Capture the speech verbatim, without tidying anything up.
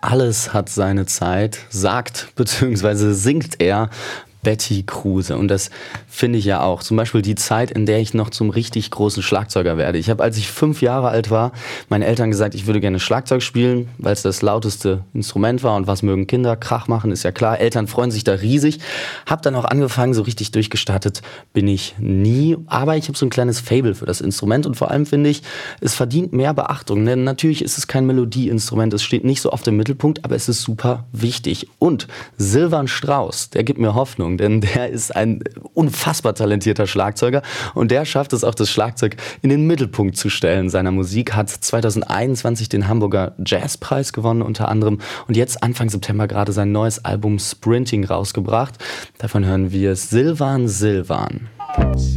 Alles hat seine Zeit, sagt bzw. singt er Betty Kruse. Und das finde ich ja auch. Zum Beispiel die Zeit, in der ich noch zum richtig großen Schlagzeuger werde. Ich habe, als ich fünf Jahre alt war, meinen Eltern gesagt, ich würde gerne Schlagzeug spielen, weil es das lauteste Instrument war. Und was mögen Kinder? Krach machen, ist ja klar. Eltern freuen sich da riesig. Hab dann auch angefangen, so richtig durchgestartet bin ich nie. Aber ich habe so ein kleines Faible für das Instrument. Und vor allem finde ich, es verdient mehr Beachtung. Denn natürlich ist es kein Melodieinstrument. Es steht nicht so oft im Mittelpunkt, aber es ist super wichtig. Und Silvan Strauss, der gibt mir Hoffnung. Denn der ist ein unfassbar talentierter Schlagzeuger und der schafft es auch, das Schlagzeug in den Mittelpunkt zu stellen seiner Musik, hat zwanzig einundzwanzig den Hamburger Jazzpreis gewonnen unter anderem und jetzt Anfang September gerade sein neues Album Sprinting rausgebracht. Davon hören wir Silvan Silvan.